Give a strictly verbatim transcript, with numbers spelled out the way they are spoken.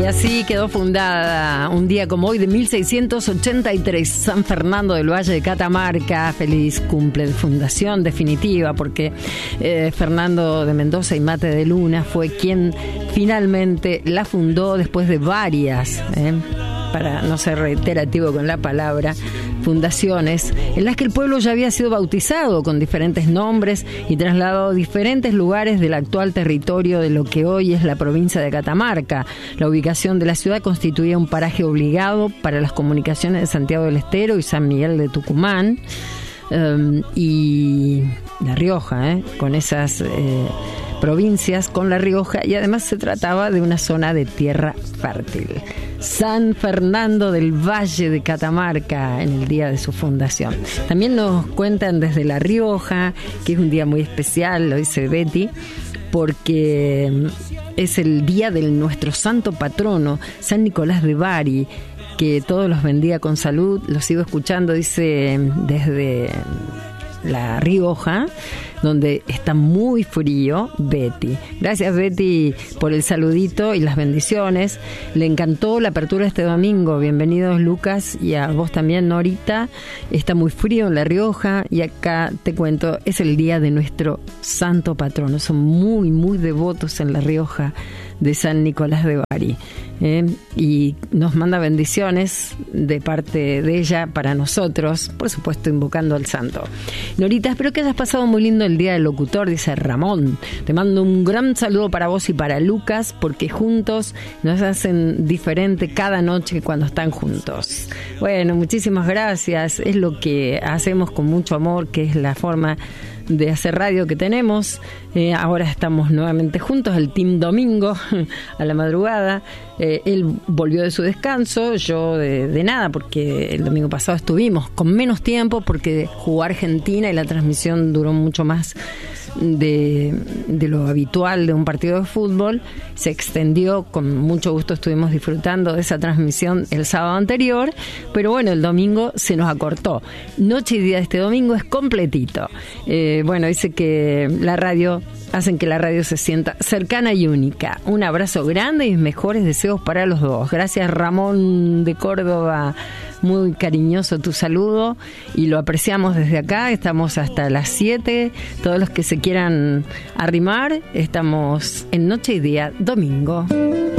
Y así quedó fundada un día como hoy de mil seiscientos ochenta y tres, San Fernando del Valle de Catamarca. Feliz cumple de fundación definitiva, porque eh, Fernando de Mendoza y Mate de Luna fue quien finalmente la fundó después de varias, eh, para no ser reiterativo con la palabra, fundaciones en las que el pueblo ya había sido bautizado con diferentes nombres y trasladado a diferentes lugares del actual territorio de lo que hoy es la provincia de Catamarca. La ubicación de la ciudad constituía un paraje obligado para las comunicaciones de Santiago del Estero y San Miguel de Tucumán, um, y La Rioja, eh, con esas eh, provincias, con La Rioja, y además se trataba de una zona de tierra fértil. San Fernando del Valle de Catamarca en el día de su fundación. También nos cuentan desde La Rioja que es un día muy especial, lo dice Betty, porque es el día de nuestro santo patrono, San Nicolás de Bari, que todos los bendiga con salud. Lo sigo escuchando, dice, desde La Rioja, donde está muy frío, Betty. Gracias, Betty, por el saludito y las bendiciones. Le encantó la apertura este domingo. Bienvenidos, Lucas, y a vos también, Norita. Está muy frío en La Rioja y acá te cuento, es el día de nuestro santo patrono. Son muy, muy devotos en La Rioja de San Nicolás de Bari. ¿eh? Y nos manda bendiciones de parte de ella para nosotros, por supuesto invocando al santo. Norita, espero que hayas pasado muy lindo el día del locutor, dice Ramón. Te mando un gran saludo para vos y para Lucas, porque juntos nos hacen diferente cada noche cuando están juntos. Bueno, muchísimas gracias. Es lo que hacemos con mucho amor, que es la forma de hacer radio que tenemos. Eh, ahora estamos nuevamente juntos, el Team Domingo, a la madrugada. Eh, él volvió de su descanso, yo de, de nada, porque el domingo pasado estuvimos con menos tiempo, porque jugó Argentina y la transmisión duró mucho más de, de lo habitual de un partido de fútbol. Se extendió, con mucho gusto estuvimos disfrutando de esa transmisión el sábado anterior, pero bueno, el domingo se nos acortó. Noche y día de este domingo es completito. Eh, bueno, dice que la radio hacen que la radio se sienta cercana y única. Un abrazo grande y mis mejores deseos para los dos. Gracias, Ramón de Córdoba. Muy cariñoso tu saludo y lo apreciamos desde acá. Estamos hasta las siete. Todos los que se quieran arrimar, estamos en Noche y Día Domingo.